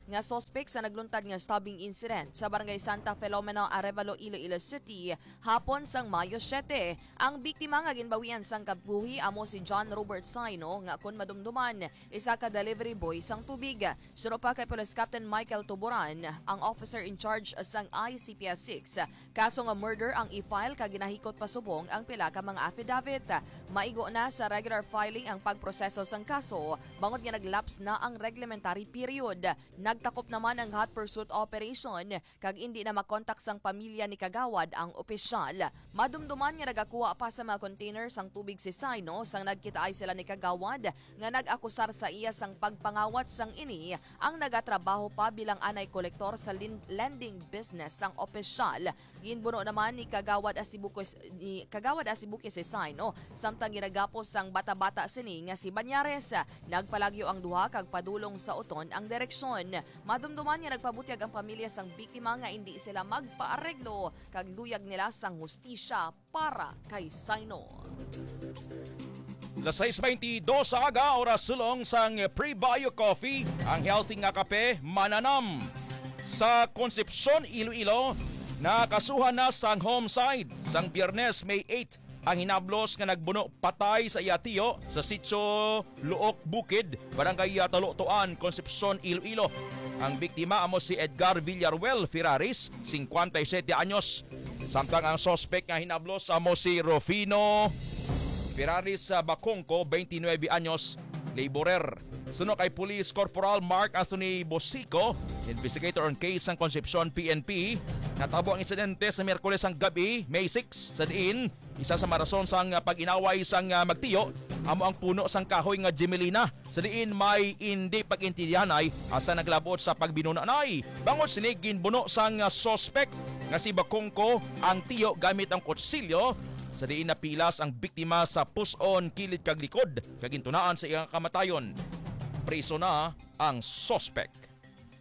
nga suspect sa nagluntad nga stabbing incident sa Barangay Santa Filomena, Arevalo, Iloilo City hapon sang Mayo 7. Ang biktima nga ginbawian sang kabuhi amo si John Robert Saino nga kun madumduman isa ka delivery boy sang tubig. Suro pa kay Police Captain Michael Tuburan, ang officer in charge sang ICPS 6. Kaso nga murder ang i-file kag ginahikot pasubong ang pila ka mga affidavit. Maigo na sa regular filing ang pagproseso sang kaso bangod nga naglapse na ang reglementary period. Nagtakop naman ang hot pursuit operation kag hindi na makontak sang pamilya ni kagawad ang opisyal. Madumduman nga nagakuha pa sa mga containers ang tubig si Saino sang nagkitaay sila ni kagawad nga nag-akusar sa iya sang pagpangawat sang ini ang nagatrabaho pa bilang anay kolektor sa lending business sang opisyal. Ginbuno naman ni kagawad Asibuque si Saino samtang ginagapos sang bata-bata sini nga si Banyares. Nagpalagyo ang duha kag padulong sa uton ang direksyon. Madumduman nga nagpabutyag ang pamilya sang biktima nga hindi sila magpaareglo kag luyag nila sang hustisya para kay Saino. Las 6:22 sa aga, oras sulong sang Pre-Bio Coffee, ang healthy nga kape mananam. Sa Concepcion, Iloilo, nakasuhan na sang homicide sang Biyernes, May 8. Ang hinablos nga nagbuno patay sa iyatiyo sa sitio Luok Bukid, Barangay Talotoan, Concepcion, Iloilo. Ang biktima amo si Edgar Villaruel Ferraris, 57 anyos. Samtang ang suspect nga hinablos amo si Rufino Ferraris Bacongco, 29 anyos, laborer. Suno kay Police Corporal Mark Anthony Bosico, investigator on case ng Concepcion PNP. Natabo ang insidente sa Miyerkules ang gabi, May 6, sa diin isa sa marason sang pag-inaway sang magtiyo amo ang puno sang kahoy nga Gemelina. Sa diin may hindi pag-intindihanay asa naglabot sa pagbinunanay. Bangod sini ginbuno sang suspect nga si Bacongco ang tiyo gamit ang kutsilyo. Sa diin napilas ang biktima sa puson, kilid kag likod kag gintunaan sa iyang kamatayon. Priso na ang suspect.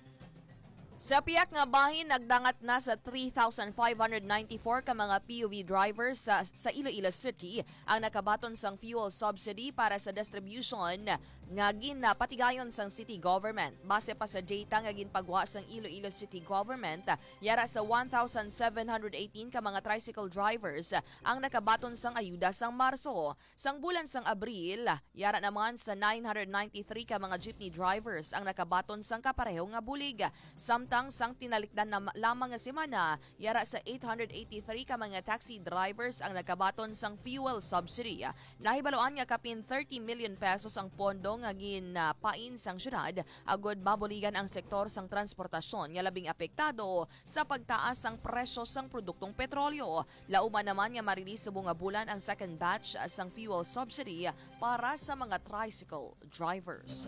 Sa piyak nga bahin, nagdangat na sa 3,594 ka mga PUV drivers sa Iloilo City ang nakabaton sang fuel subsidy para sa distribution nga ginapatigayon sang city government. Base pa sa data nga ginpagwa sang Iloilo City Government, yara sa 1,718 ka mga tricycle drivers ang nakabaton sang ayuda sang Marso. Sang bulan sang Abril, yara naman sa 993 ka mga jeepney drivers ang nakabaton sang kapareho nga bulig. Samtang sang tinalikdan na lamang nga semana, yara sa 883 ka mga taxi drivers ang nakabaton sang fuel subsidy. Nahibaloan nga kapin 30 million pesos ang pondo nga ginpain sang syudad agod mabuligan ang sektor sang transportasyon nga labing apektado sa pagtaas sang presyo sang produktong petrolyo. Lauman naman nga marilis sa bunga bulan ang second batch sang fuel subsidy para sa mga tricycle drivers.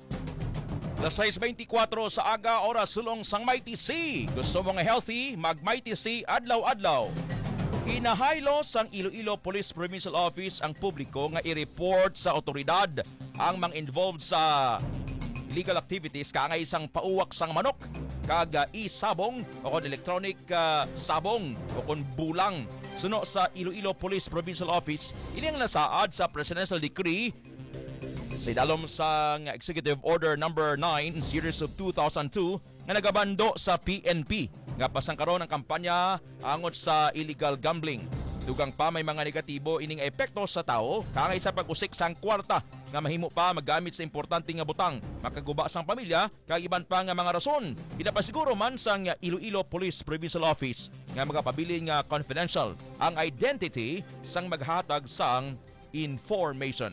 Las 6:24 sa aga, oras sulong sang Mighty C. Gusto mo nga healthy, mag Mighty C adlaw-adlaw. Inahaylo sang Iloilo Police Provincial Office ang publiko nga i-report sa otoridad ang mga involved sa illegal activities kangay isang pauwak sang manok kag isabong o kon electronic sabong o kon bulang. Suno sa Iloilo Police Provincial Office, ini ang nasaad sa Presidential Decree sa idalom sa Executive Order Number 9 Series of 2002 nga nagabando sa PNP nga pasangkaron ang kampanya angot sa illegal gambling. Dugang pa may mga negatibo ining epekto sa tao kangay sa pag-usik sang kwarta nga mahimo pa magamit sa importante nga butang, makaguba sang pamilya kag iban pa nga mga rason. Ginapasiguro man sang Iloilo Police Provincial Office nga magapabiling confidential ang identity sang maghatag sang information.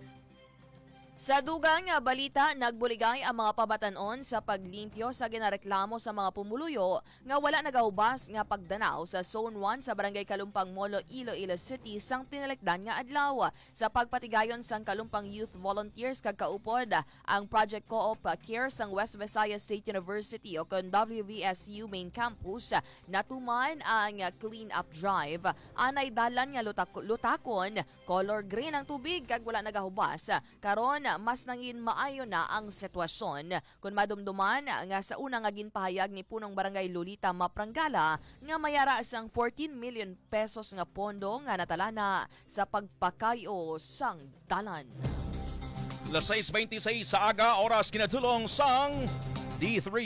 Sa dugang nga balita, nagbuligay ang mga pabatanon sa paglimpyo sa ginareklamo sa mga pumuluyo nga wala nagahubas nga pagdanaw sa Zone 1 sa Barangay Kalumpang Molo, Iloilo City sang tinalikdan nga adlaw. Sa pagpatigayon sang Kalumpang Youth Volunteers kag kaupod ang Project Co-op Care sang West Visayas State University o kon WVSU Main Campus, natuman ang clean up drive. Anay dalan nga lutakon, color green ang tubig kag wala nagahubas. Karon mas nangin maayo na ang sitwasyon. Kung madumduman nga sa unang nga ginpahayag ni punong Barangay Lolita Maprangala nga mayara sang 14 million pesos nga pondo nga natalana sa pagpakayo sang dalan. Las 6:26 sa aga, oras kinatulong sang D3